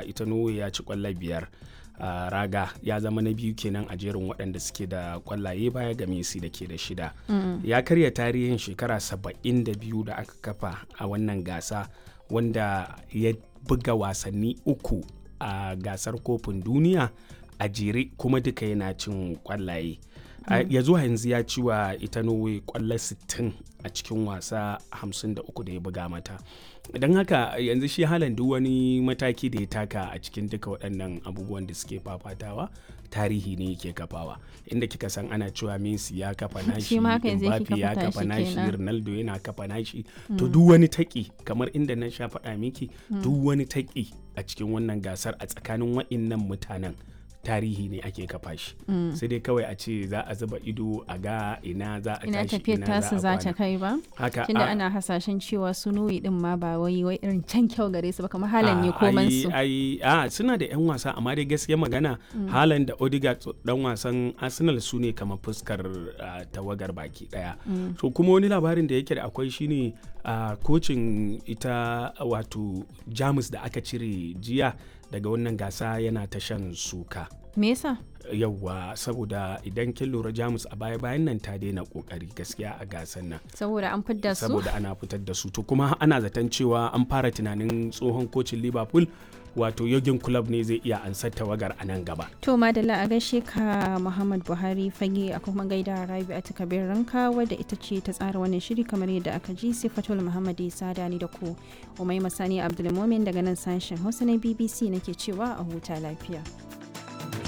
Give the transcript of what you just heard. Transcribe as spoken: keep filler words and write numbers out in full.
ita Norway ya ci kwallo biyar a raga, ya zama na biyu kenan a jerin waɗanda suke da kwallaye baya ga Messi da ke da shida. Mm. Ya karya tarihin shekara saba'in da biyu da aka kafa a wannan gasa, wanda ya buga wasanni uku a gasar kofin duniya a jere kuma duka yana cin kwallaye. Mm. Ya zuwa yanzu ya ci wa ita Norway kwallo sittin a cikin wasa hamsin da uku da ya buga mata. Don haka yanzu shi Haaland duk wani mataki da ya taka a cikin duka waɗannan abubuwan da suke fafatawa tarihi ne yake kafawa, inda kika san ana cewa Messi ya kafa nashi, Mbappe ya kafa nashi, Ronaldo yana kafa nashi. Mm. To duk wani taki kamar inda na sha faɗa miki, mm. duk wani taki a cikin wannan gasar a tsakanin waɗannan mutanen tarihi ne ake kafa shi. Mm. Sai dai kawai a ce za a zuba ido a ga ina za a tashi, ina tasu za ta kai ba. Haka tunda ana hasashen cewa su Norway din ma ba wai wai irin can kyau gare su ba, kamar Haaland ne koman su. Ai a suna da yan wasa amma dai gaskiya magana, mm. Haaland da Odegaard dan wasan Arsenal su ne kamar fuskar uh, tawagar baki daya. Mm. So kuma wani labarin da yake da akwai shine uh, kocin ita wato Jamus da aka cire jiya daga wannan gasa yana ta shan suka. Me yasa? Yawwa, saboda idan kin lura Jamus a baya bayan nan ta daina kokari gaskiya a gasan nan. Saboda an fitar su? Saboda ana fitar da su. To kuma ana zaton cewa an fara tunanin tsohon kocin Liverpool wato Jurgen Klopp ne zai iya ansar tawagar a nan gaba. To madalla, a gaishe ka Muhammad Buhari fage, a kuma gaida Rabi'atu Kabir Ranka wadda ita ce ta tsara wannan shiri kamar yadda aka ji. Sifatul Muhammad Isa Dani da ku Umaima Sani Abdulmumin daga nan sashen Hausa na B B C nake cewa a huta lafiya.